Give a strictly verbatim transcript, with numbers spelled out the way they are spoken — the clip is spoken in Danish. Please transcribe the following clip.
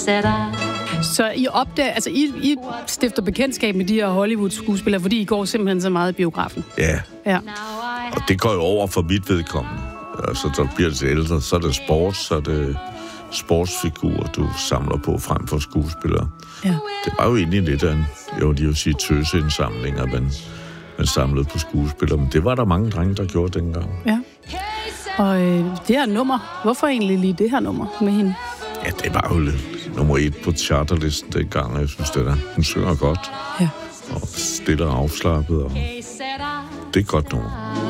Så I opdager, altså I, I stifter bekendtskab med de her Hollywood-skuespillere, fordi I går simpelthen så meget i biografen? Ja. Ja. Og det går jo over for mit vedkommende. Altså, så bliver det til ældre, så er det sport, så er det sportsfigurer, du samler på frem for skuespillere. Ja. Det var jo egentlig lidt af en, jeg vil lige sige, tøseindsamlinger, man, man samlede på skuespillere, men det var der mange drenge, der gjorde dengang. Ja. Og øh, det her nummer, hvorfor egentlig lige det her nummer med hende? Ja, det var jo lidt nummer et på charterlisten dengang, jeg synes, det der. Hun synger godt. Ja. Og stille og afslappet, og det er godt nummer.